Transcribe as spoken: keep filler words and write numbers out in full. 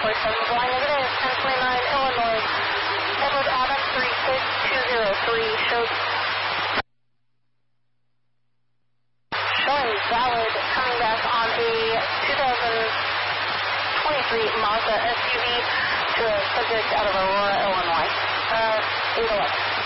forty-seven, flying negative, ten twenty-nine, Illinois. Edward Adam three six two zero three, shows showing valid, coming back on a two thousand twenty-three Mazda S U V to a subject out of Aurora, Illinois. Uh, eight eleven.